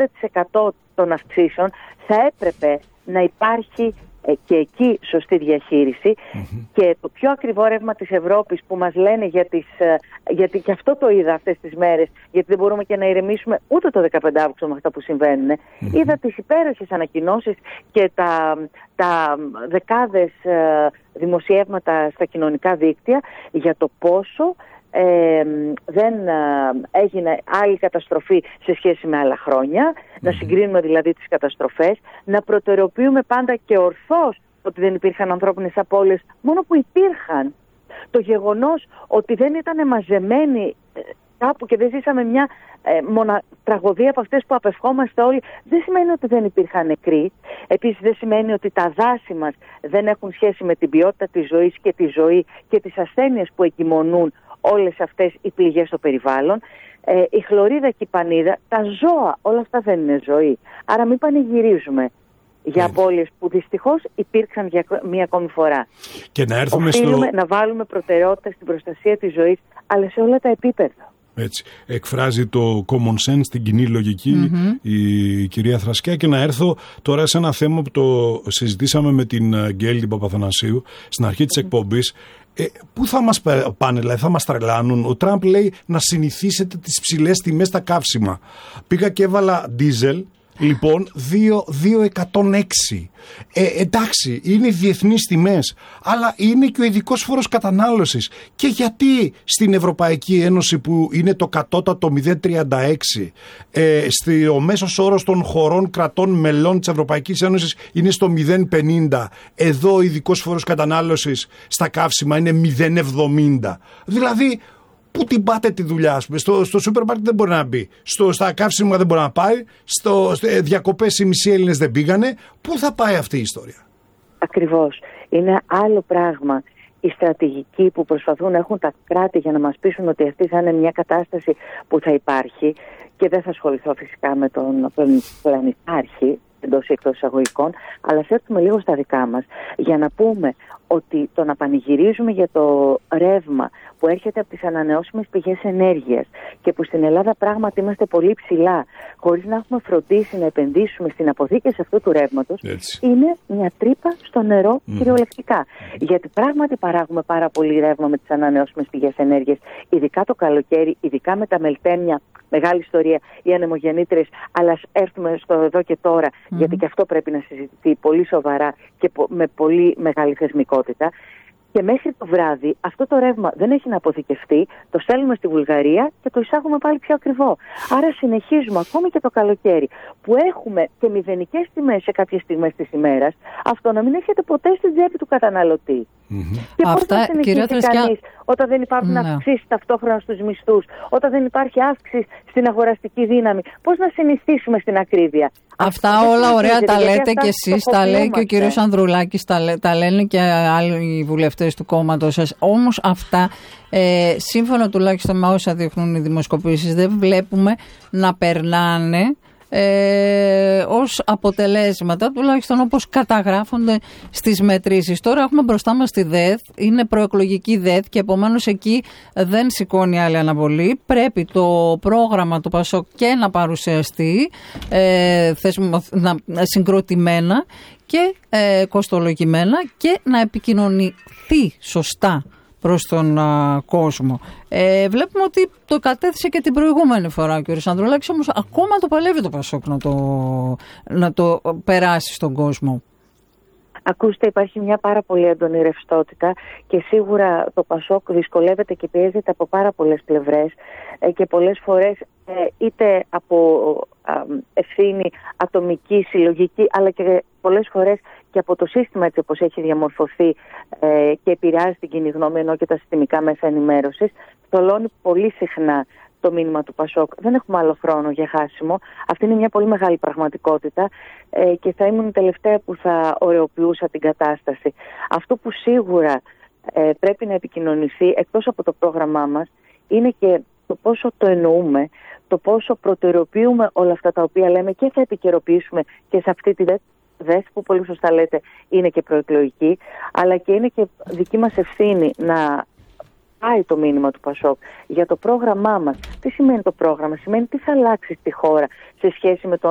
50% των αυξήσεων θα έπρεπε να υπάρχει και εκεί σωστή διαχείριση. Και το πιο ακριβό ρεύμα της Ευρώπης που μας λένε γιατί και αυτό το είδα αυτές τις μέρες, γιατί δεν μπορούμε και να ηρεμήσουμε ούτε το 15 Αύγουστο με αυτά που συμβαίνουν. Είδα τις υπέροχες ανακοινώσεις και τα δεκάδες δημοσιεύματα στα κοινωνικά δίκτυα για το πόσο δεν έγινε άλλη καταστροφή σε σχέση με άλλα χρόνια, να συγκρίνουμε δηλαδή τις καταστροφές, να προτεραιοποιούμε πάντα και ορθώς ότι δεν υπήρχαν ανθρώπινες απώλειες, μόνο που υπήρχαν. Το γεγονός ότι δεν ήταν μαζεμένοι κάπου και δεν ζήσαμε μια τραγωδία από αυτές που απευχόμαστε όλοι, δεν σημαίνει ότι δεν υπήρχαν νεκροί. Επίσης δεν σημαίνει ότι τα δάση μας δεν έχουν σχέση με την ποιότητα της ζωής και τη ζωή και τις ασθένειες που εγκυμονούν όλες αυτές οι πληγές στο περιβάλλον. Η χλωρίδα και η πανίδα, τα ζώα, όλα αυτά δεν είναι ζωή. Άρα μην πανηγυρίζουμε για απώλειες που δυστυχώς υπήρξαν για μία ακόμη φορά. Και να έρθουμε οφείλουμε να βάλουμε προτεραιότητα στην προστασία της ζωής, αλλά σε όλα τα επίπεδα. Έτσι, εκφράζει το common sense, την κοινή λογική η κυρία Θρασκιά. Και να έρθω τώρα σε ένα θέμα που το συζητήσαμε με την Γκέλη την Παπαθανασίου στην αρχή της εκπομπής. Πού θα μας πάνε, δηλαδή θα μας τρελάνουν? Ο Τραμπ λέει να συνηθίσετε τις ψηλές τιμές στα καύσιμα. Πήγα και έβαλα ντίζελ, λοιπόν, 2,106. Εντάξει, είναι οι διεθνείς τιμές, αλλά είναι και ο ειδικός φόρος κατανάλωσης. Και γιατί στην Ευρωπαϊκή Ένωση, που είναι το κατώτατο 0,36, ο μέσος όρος των χωρών κρατών μελών της Ευρωπαϊκής Ένωσης είναι στο 0,50, εδώ ο ειδικός φόρος κατανάλωσης στα καύσιμα είναι 0,70. Δηλαδή, πού την πάτε τη δουλειά, ας πούμε? Στο σούπερ μάρκετ δεν μπορεί να μπει. Στα καύσιμα δεν μπορεί να πάει. Διακοπές οι μισοί Έλληνες δεν πήγανε. Πού θα πάει αυτή η ιστορία? Ακριβώς. Είναι άλλο πράγμα η στρατηγική που προσπαθούν να έχουν τα κράτη για να μας πείσουν ότι αυτή θα είναι μια κατάσταση που θα υπάρχει. Και δεν θα ασχοληθώ φυσικά με τον πλανητάρχη εντός ή εκτός εισαγωγικών, αλλά θέτουμε λίγο στα δικά μας για να πούμε ότι το να πανηγυρίζουμε για το ρεύμα που έρχεται από τις ανανεώσιμες πηγές ενέργειας και που στην Ελλάδα πράγματι είμαστε πολύ ψηλά, χωρίς να έχουμε φροντίσει να επενδύσουμε στην αποδίκηση αυτού του ρεύματος, είναι μια τρύπα στο νερό κυριολεκτικά. Γιατί πράγματι παράγουμε πάρα πολύ ρεύμα με τις ανανεώσιμες πηγές ενέργειας, ειδικά το καλοκαίρι, ειδικά με τα μελτέμια, μεγάλη ιστορία, οι ανεμογεννήτρες, αλλά ας έρθουμε στο εδώ και τώρα, γιατί και αυτό πρέπει να συζητηθεί πολύ σοβαρά και με πολύ μεγάλη θεσμικότητα. Και μέχρι το βράδυ αυτό το ρεύμα δεν έχει να αποθηκευτεί, το στέλνουμε στη Βουλγαρία και το εισάγουμε πάλι πιο ακριβό. Άρα συνεχίζουμε ακόμη και το καλοκαίρι, που έχουμε και μηδενικές τιμές σε κάποιες στιγμές της ημέρας, αυτό να μην έχετε ποτέ στην τσέπη του καταναλωτή. Και πώς θα συνεχίσει κανείς όταν δεν υπάρχουν αυξήσεις ταυτόχρονα στους μισθούς, όταν δεν υπάρχει αύξηση στην αγοραστική δύναμη? Πώς να συνηθίσουμε στην ακρίβεια? Αυτά όλα ωραία τα λέτε και εσείς, τα λέει και ο κύριος Ανδρουλάκης, τα λένε και άλλοι βουλευτές του κόμματος σας. Όμως αυτά, σύμφωνα τουλάχιστον με όσα δείχνουν οι δημοσκοπήσεις, δεν βλέπουμε να περνάνε ως αποτελέσματα, τουλάχιστον όπως καταγράφονται στις μετρήσεις. Τώρα έχουμε μπροστά μας τη ΔΕΘ, είναι προεκλογική ΔΕΘ και επομένως εκεί δεν σηκώνει άλλη αναβολή. Πρέπει το πρόγραμμα του ΠΑΣΟΚ και να παρουσιαστεί συγκροτημένα και κοστολογημένα και να επικοινωνηθεί σωστά προς τον κόσμο. Βλέπουμε ότι το κατέθεσε και την προηγούμενη φορά ο κ. Ανδρουλάκης, όμως ακόμα το παλεύει το ΠΑΣΟΚ να το περάσει στον κόσμο. Ακούστε, υπάρχει μια πάρα πολύ έντονη ρευστότητα και σίγουρα το ΠΑΣΟΚ δυσκολεύεται και πιέζεται από πάρα πολλές πλευρές και πολλές φορές είτε από ευθύνη ατομική, συλλογική, αλλά και πολλές φορές και από το σύστημα έτσι όπως έχει διαμορφωθεί και επηρεάζει την κοινή γνώμη, ενώ και τα συστημικά μέσα ενημέρωσης, θολώνει πολύ συχνά το μήνυμα του ΠΑΣΟΚ. Δεν έχουμε άλλο χρόνο για χάσιμο. Αυτή είναι μια πολύ μεγάλη πραγματικότητα και θα ήμουν η τελευταία που θα ωρεοποιούσα την κατάσταση. Αυτό που σίγουρα πρέπει να επικοινωνηθεί εκτός από το πρόγραμμά μας είναι και το πόσο το εννοούμε, το πόσο προτεραιοποιούμε όλα αυτά τα οποία λέμε και θα επικαιροποιήσουμε και σε αυτή τη ΔΕΘ που πολύ σωστά λέτε είναι και προεκλογική, αλλά και είναι και δική μας ευθύνη να πάει το μήνυμα του ΠΑΣΟΚ για το πρόγραμμά μας. Τι σημαίνει το πρόγραμμα? Σημαίνει τι θα αλλάξει στη χώρα σε σχέση με τον